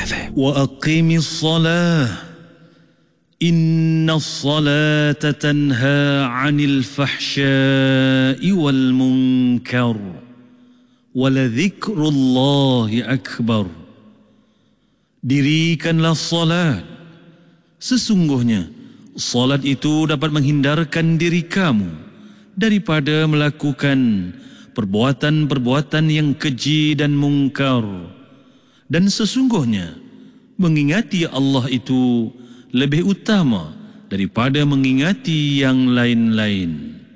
وأقم الصلاة إن الصلاة تنهى عن الفحشاء والمنكر ولذكر الله أكبر. Dirikanlah salat. Sesungguhnya salat itu dapat menghindarkan diri kamu daripada melakukan perbuatan-perbuatan yang keji dan mungkar. Dan sesungguhnya mengingati Allah itu lebih utama daripada mengingati yang lain-lain.